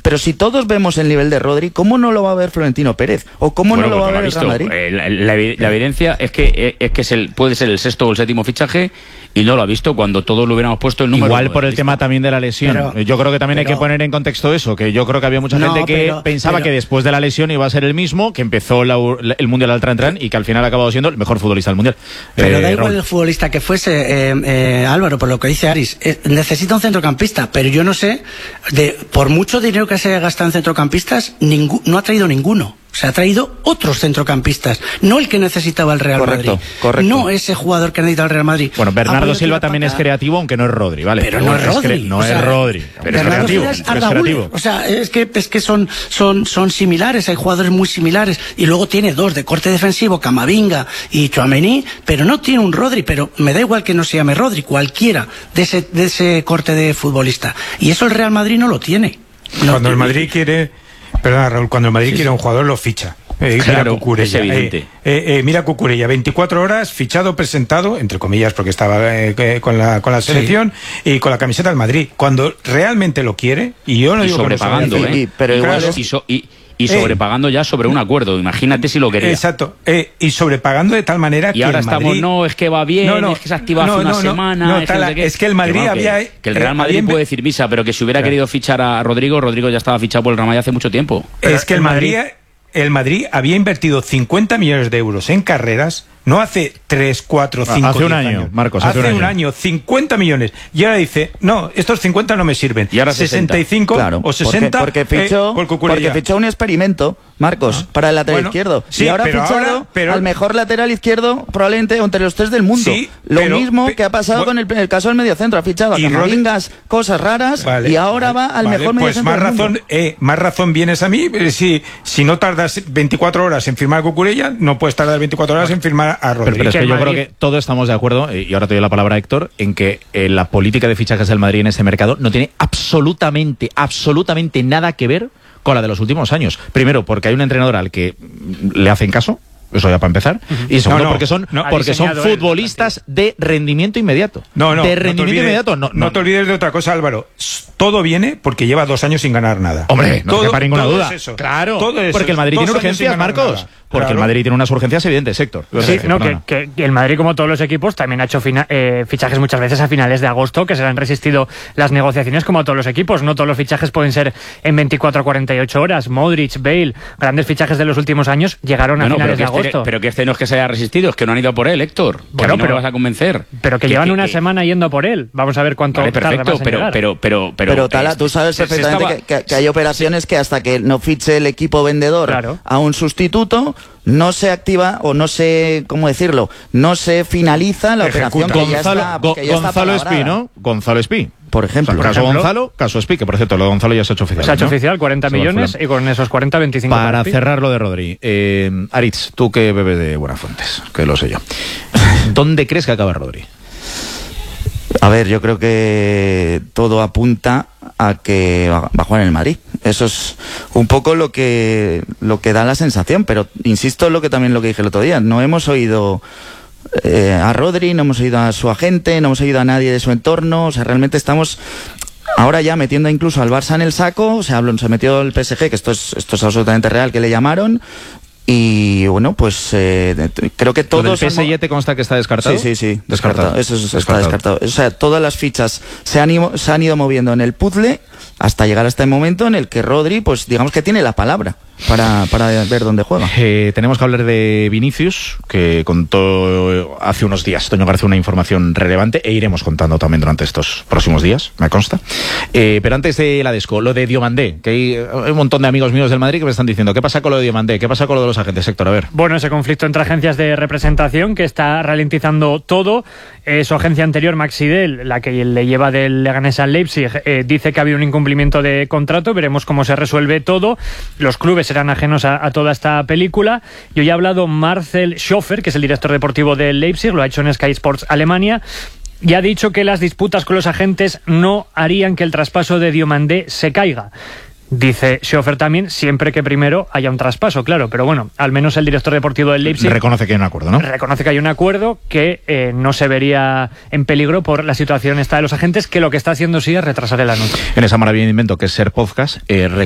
Pero si todos vemos el nivel de Rodri, ¿cómo no lo va a ver Florentino Pérez? ¿O cómo no lo va a ver el Real Madrid? La evidencia es que puede ser el sexto o el séptimo fichaje y no lo ha visto cuando todos lo hubiéramos puesto el número. Igual por el tema también de la lesión. Yo creo que también hay que poner en contexto eso, que yo creo que había mucha gente que pensaba que después de la lesión iba a ser el mismo, que empezó el Mundial al tran y que al final ha acabado siendo el mejor futbolista del Mundial. Pero da igual el futbolista que fuese, Álvaro, por lo que dice Aris, necesita un centrocampista, pero yo no sé, por mucho dinero que se haya gastado en centrocampistas, no ha traído ninguno. Se ha traído otros centrocampistas, no el que necesitaba el Real Madrid. Correcto. No ese jugador que necesita el Real Madrid. Bueno, Bernardo Silva también es creativo, aunque no es Rodri, ¿vale? Pero no es Rodri. No es Rodri. Pero Bernardo Silva es creativo. O sea, es que son similares, hay jugadores muy similares. Y luego tiene dos de corte defensivo, Camavinga y Tchouaméni, pero no tiene un Rodri. Pero me da igual que no se llame Rodri, cualquiera de ese corte de futbolista. Y eso el Real Madrid no lo tiene. Cuando el Madrid quiere... Perdona, Raúl, cuando el Madrid quiere un jugador lo ficha. Claro, es evidente. Mira Cucurella, 24 horas, fichado, presentado, entre comillas, porque estaba con la selección y con la camiseta del Madrid. Cuando realmente lo quiere, y yo no digo sobrepagando, pero igual y sobrepagando ya sobre un acuerdo, imagínate si lo quería. Exacto, y sobrepagando de tal manera que ahora estamos, Madrid... no, es que va bien, es que se activa hace una semana... Es que el Madrid que el Real Madrid puede decir misa, pero que si hubiera querido fichar a Rodrigo ya estaba fichado por el Real Madrid hace mucho tiempo. Es que el Madrid había invertido 50 millones de euros en carreras, no hace 3, 4, 5, hace un año, años. Marcos, hace un año, 50 millones. Y ahora dice, no, estos 50 no me sirven. Y ahora 65 o 60 porque fichó un experimento, Marcos, para el lateral izquierdo. Sí, y ahora ha fichado al mejor lateral izquierdo, probablemente entre los 3 del mundo. Sí, lo mismo que ha pasado con el caso del mediocentro. Ha fichado a Camavingas, cosas raras, y ahora va al mejor mediocentro del mundo. Más razón vienes a mí. Si no tardas 24 horas en firmar a Cucurella, no puedes tardar 24 horas en firmar a Rodri. Pero es que yo creo que todos estamos de acuerdo, y ahora te doy la palabra a Héctor, en que la política de fichajes del Madrid en este mercado no tiene absolutamente nada que ver con la de los últimos años. Primero, porque hay un entrenador al que le hacen caso, eso ya para empezar, y segundo, porque son futbolistas de rendimiento inmediato. No te olvides de otra cosa, Álvaro. Todo viene porque lleva 2 años sin ganar nada. Hombre, no quepa ninguna duda. Eso. Claro, todo porque el Madrid tiene urgencias, Marcos. Porque el Madrid tiene unas urgencias evidentes, Héctor. Sí, que el Madrid, como todos los equipos, también ha hecho fichajes muchas veces a finales de agosto, que se le han resistido las negociaciones, como a todos los equipos. No todos los fichajes pueden ser en 24 a 48 horas. Modric, Bale, grandes fichajes de los últimos años llegaron a finales de agosto. Pero que no es que se haya resistido, es que no han ido por él, Héctor. Bueno, no lo vas a convencer. Pero que llevan una semana yendo a por él. Vamos a ver cuánto tarda más en llegar. Pero Tala, tú sabes perfectamente que hay operaciones que hasta que no fiche el equipo vendedor a un sustituto, no se activa o no se, ¿cómo decirlo? No se finaliza la operación que ya está Gonzalo Espí, ¿no? Gonzalo Espí. Por ejemplo. Caso Gonzalo, caso Espí, que por cierto, lo de Gonzalo ya se ha hecho oficial. Se ha hecho oficial, 40 millones y con esos 40, 25. Para cerrar lo de Rodri. Aritz, tú que bebes de buenas fuentes, que lo sé yo. ¿Dónde crees que acaba Rodri? A ver, yo creo que todo apunta a que va a jugar en el Madrid. Eso es un poco lo que da la sensación, pero insisto en lo que dije el otro día. No hemos oído a Rodri, no hemos oído a su agente, no hemos oído a nadie de su entorno. O sea, realmente estamos ahora ya metiendo incluso al Barça en el saco. O sea, se metió el PSG, que esto es absolutamente real, que le llamaron. Y bueno, pues creo que todos... ¿El PSG te consta que está descartado? Sí, descartado. Eso está descartado. O sea, todas las fichas se han ido moviendo en el puzzle hasta llegar a este momento en el que Rodri, pues digamos que tiene la palabra para ver dónde juega. Tenemos que hablar de Vinicius, que contó hace unos días Toño García una información relevante, e iremos contando también durante estos próximos días, me consta. Pero antes de la Desco, lo de Diomandé, que hay un montón de amigos míos del Madrid que me están diciendo, ¿qué pasa con lo de Diomandé? ¿Qué pasa con lo de los agentes, Héctor? A ver. Bueno, ese conflicto entre agencias de representación que está ralentizando todo. Su agencia anterior, Maxidel, la que le lleva del Leganés al Leipzig, dice que ha habido un incumplimiento de contrato. Veremos cómo se resuelve todo. Los clubes serán ajenos a toda esta película. Y hoy ha hablado Marcel Schoffer, que es el director deportivo del Leipzig, lo ha hecho en Sky Sports Alemania, y ha dicho que las disputas con los agentes no harían que el traspaso de Diomandé se caiga. Dice Schoffer también, siempre que primero haya un traspaso, claro, pero bueno, al menos el director deportivo del Leipzig reconoce que hay un acuerdo, ¿no? Reconoce que hay un acuerdo que no se vería en peligro por la situación esta de los agentes, que lo que está haciendo sí es retrasar el anuncio. En esa maravilla de invento que es Ser Podcast,